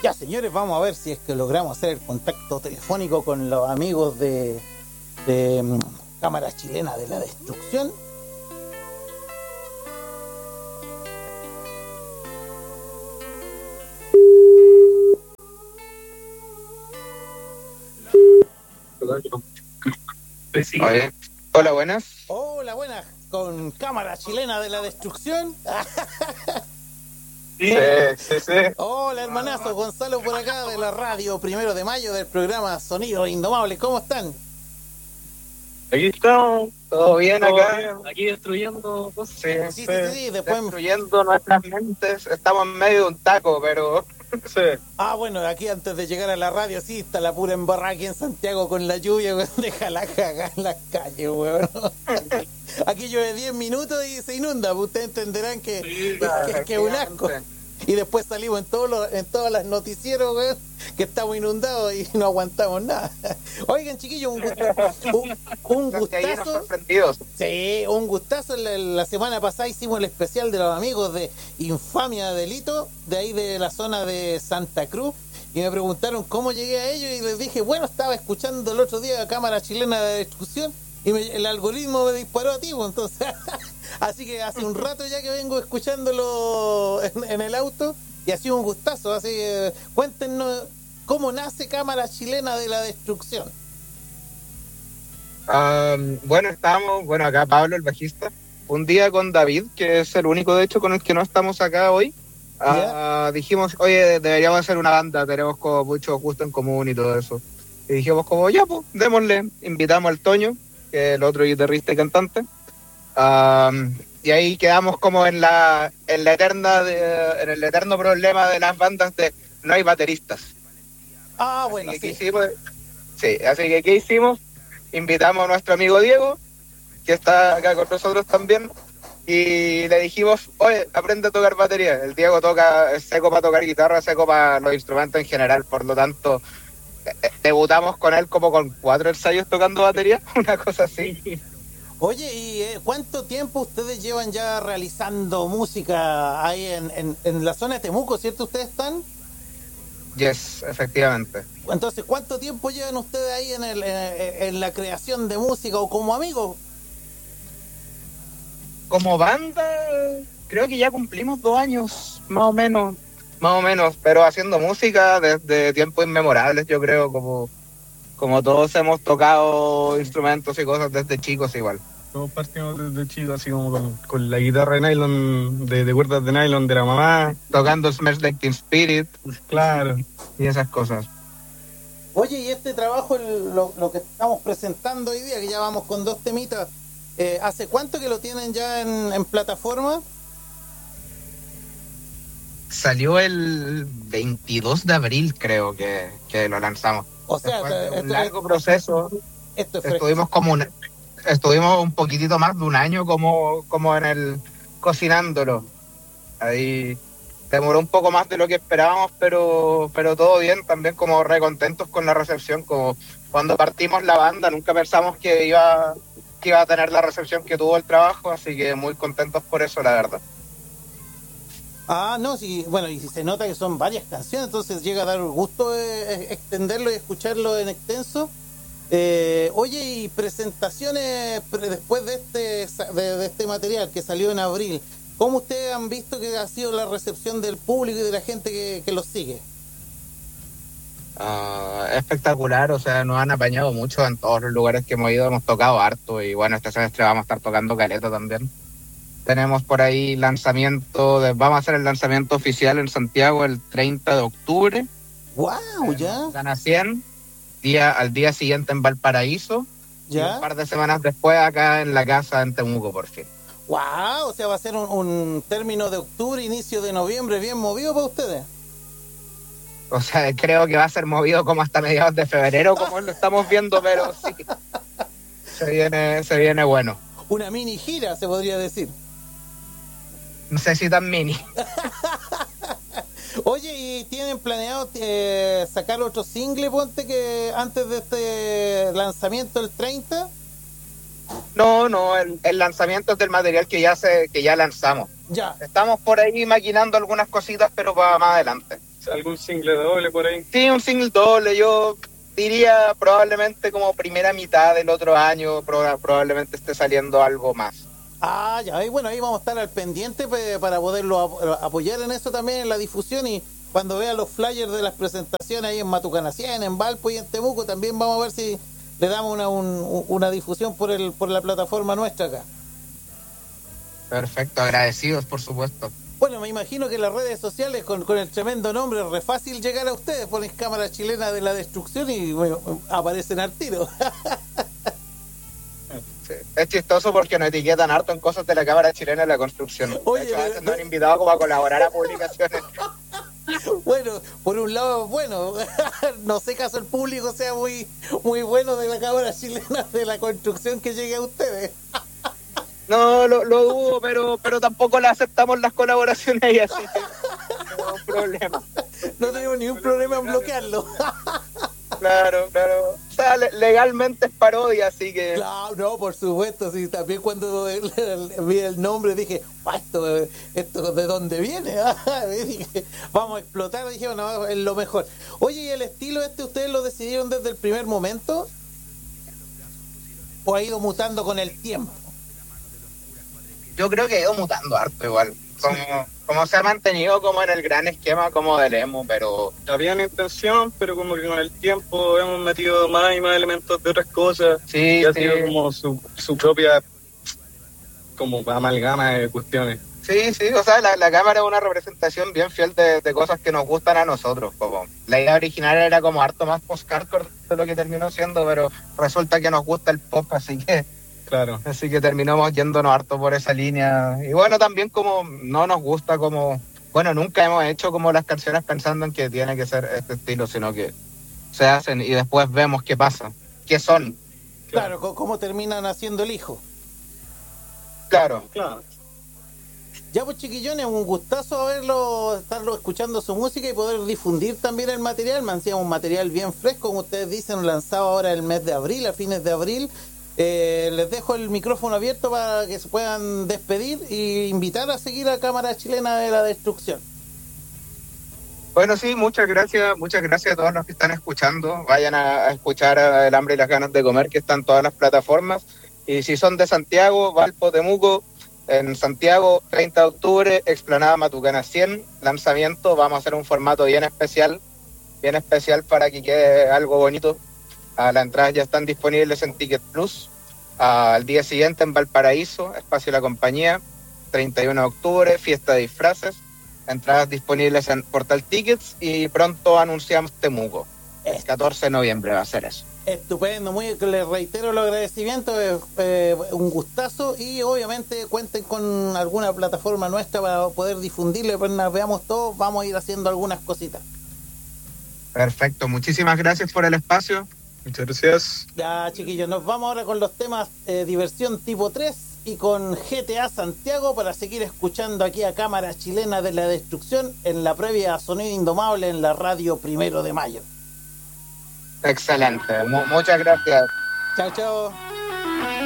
Ya, señores, vamos a ver si es que logramos hacer el contacto telefónico con los amigos de Cámara Chilena de la Destrucción. Oye, hola, buenas. Hola, buenas, con Cámara Chilena de la Destrucción. Sí, sí, sí. Hola, hermanazo, Gonzalo por acá de la radio 1 de Mayo del programa Sonido Indomable. ¿Cómo están? Aquí estamos. ¿Todo bien acá? Bien. Aquí destruyendo cosas. Sí, después... Destruyendo nuestras mentes. Estamos en medio de un taco, pero... sí. Ah, bueno, aquí antes de llegar a la radio, sí, está la pura embarrada aquí en Santiago con la lluvia, weón, deja la cagada en las calles, weón. Aquí llueve 10 minutos y se inunda, pues ustedes entenderán que es un asco. Y después salimos en todas las noticieros, weón, que estamos inundados y no aguantamos nada. Oigan, chiquillos, un gustazo. Sí, un gustazo. La semana pasada hicimos el especial de los amigos de Infamia Delito, de ahí de la zona de Santa Cruz, y me preguntaron cómo llegué a ellos, y les dije, bueno, estaba escuchando el otro día Cámara Chilena de Destrucción, y el algoritmo me disparó a ti, pues, entonces... Así que hace un rato ya que vengo escuchándolo en el auto, y ha sido un gustazo. Así que cuéntenos cómo nace Cámara Chilena de la Destrucción. Bueno, acá Pablo, el bajista, un día con David, que es el único de hecho con el que no estamos acá hoy. Dijimos, oye, deberíamos hacer una banda, tenemos como mucho gusto en común y todo eso. Y dijimos como, ya pues, démosle. Invitamos al Toño, que es el otro guitarrista y cantante. Y ahí quedamos como en el eterno problema de las bandas de no hay bateristas. Ah, bueno, así que, así que ¿qué hicimos? Invitamos a nuestro amigo Diego, que está acá con nosotros también, y le dijimos, oye, aprende a tocar batería. El Diego es seco para tocar guitarra, seco para los instrumentos en general, por lo tanto debutamos con él como con 4 ensayos tocando batería, una cosa así. Oye, ¿y cuánto tiempo ustedes llevan ya realizando música ahí en la zona de Temuco, cierto? ¿Ustedes están? Yes, efectivamente. Entonces, ¿cuánto tiempo llevan ustedes ahí en la creación de música o como amigos? Como banda, creo que ya cumplimos 2 años, más o menos, pero haciendo música desde tiempos inmemorables, yo creo, como todos hemos tocado instrumentos y cosas desde chicos igual. Todos partimos desde chicos, así como con la guitarra de nylon, de cuerdas de nylon de la mamá. Tocando Smells Like Teen Spirit. Claro. Y esas cosas. Oye, y este trabajo, lo que estamos presentando hoy día, que ya vamos con 2 temitas, ¿hace cuánto que lo tienen ya en plataforma? Salió el 22 de abril, creo que lo lanzamos. O sea, un largo proceso. Esto es Estuvimos un poquitito más de un año como cocinándolo. Ahí demoró un poco más de lo que esperábamos, pero todo bien, también como recontentos con la recepción. Como cuando partimos la banda nunca pensamos que iba a tener la recepción que tuvo el trabajo, así que muy contentos por eso, la verdad. Ah, no, sí, bueno, y se nota que son varias canciones, entonces llega a dar gusto extenderlo y escucharlo en extenso. Oye, y presentaciones después de este material que salió en abril, ¿cómo ustedes han visto que ha sido la recepción del público y de la gente que los sigue? Espectacular, o sea, nos han apañado mucho en todos los lugares que hemos ido, hemos tocado harto, y bueno, este semestre vamos a estar tocando caleta también. Tenemos por ahí vamos a hacer el lanzamiento oficial en Santiago el 30 de octubre. ¡Wow! ¿Ya? Gana 100. Al día siguiente en Valparaíso. ¿Ya? Y un par de semanas después acá en la casa en Temuco, por fin. ¡Wow! O sea, va a ser un término de octubre, inicio de noviembre bien movido para ustedes. O sea, creo que va a ser movido como hasta mediados de febrero, como lo estamos viendo, pero sí. Se viene bueno. Una mini gira, se podría decir. No sé si tan mini. Oye, ¿y tienen planeado sacar otro single, ponte, que antes de este lanzamiento el 30? No, el lanzamiento es del material que ya lanzamos. Ya. Estamos por ahí maquinando algunas cositas, pero para más adelante. ¿Algún single doble por ahí? Sí, un single doble, yo diría probablemente como primera mitad del otro año, probablemente esté saliendo algo más. Ah, ya, y bueno, ahí vamos a estar al pendiente para poderlo apoyar en eso también, en la difusión, y cuando vean los flyers de las presentaciones ahí en Matucana 100, en Valpo y en Temuco, también vamos a ver si le damos una difusión por la plataforma nuestra acá. Perfecto, agradecidos por supuesto. Bueno, me imagino que las redes sociales con el tremendo nombre es re fácil llegar a ustedes, ponen Cámara Chilena de la Destrucción y bueno, aparecen al tiro. Sí. Es chistoso porque nos etiquetan harto en cosas de la Cámara Chilena de la Construcción. Oye, de hecho, a veces nos han invitado como a colaborar a publicaciones. Bueno, por un lado, bueno, no sé caso el público sea muy bueno de la Cámara Chilena de la Construcción que llegue a ustedes. No, lo dudo, pero tampoco le aceptamos las colaboraciones y así que no hay problema. No tenemos ningún problema en bloquearlo. Claro. O sea, legalmente es parodia, así que... Claro, no, por supuesto, sí, también cuando vi el nombre dije, esto ¿de dónde viene? Dije, vamos a explotar, dije, no, es lo mejor. Oye, ¿y el estilo ustedes lo decidieron desde el primer momento? ¿O ha ido mutando con el tiempo? Yo creo que ha ido mutando harto igual. Como se ha mantenido como en el gran esquema como del emo, pero... Había una intención, pero como que con el tiempo hemos metido más y más elementos de otras cosas. Sí, y ha sido como su propia como amalgama de cuestiones. Sí, o sea, la cámara es una representación bien fiel de cosas que nos gustan a nosotros. Como la idea original era como harto más post-hardcore de lo que terminó siendo, pero resulta que nos gusta el pop, así que terminamos yéndonos harto por esa línea. Y bueno, también como no nos gusta como... Bueno, nunca hemos hecho como las canciones pensando en que tiene que ser este estilo, sino que se hacen y después vemos qué pasa, qué son. Claro, cómo terminan haciendo el hijo. Claro. Ya pues chiquillones, un gustazo estarlo escuchando su música y poder difundir también el material. Me hacía un material bien fresco, como ustedes dicen, lanzado ahora el mes de abril, a fines de abril. Les dejo el micrófono abierto para que se puedan despedir e invitar a seguir a Cámara Chilena de la Destrucción. Bueno, sí, muchas gracias a todos los que están escuchando. Vayan a escuchar a El Hambre y las Ganas de Comer, que están en todas las plataformas. Y si son de Santiago, Valpo, Temuco, en Santiago, 30 de octubre, Explanada Matucana 100, lanzamiento. Vamos a hacer un formato bien especial para que quede algo bonito. Las entradas ya están disponibles en Ticket Plus. Al día siguiente en Valparaíso, Espacio La Compañía, 31 de octubre, fiesta de disfraces. Entradas disponibles en Portal Tickets y pronto anunciamos Temuco. El 14 de noviembre va a ser eso. Estupendo, les reitero el agradecimiento, un gustazo y obviamente cuenten con alguna plataforma nuestra para poder difundirlo, pues nos veamos todos, vamos a ir haciendo algunas cositas. Perfecto, muchísimas gracias por el espacio. Muchas gracias. Ya chiquillos, nos vamos ahora con los temas Diversión Tipo 3 y con GTA Santiago para seguir escuchando aquí a Cámara Chilena de la Destrucción en la previa a Sonido Indomable en la radio 1 de mayo. Excelente, muchas gracias. Chao, chao.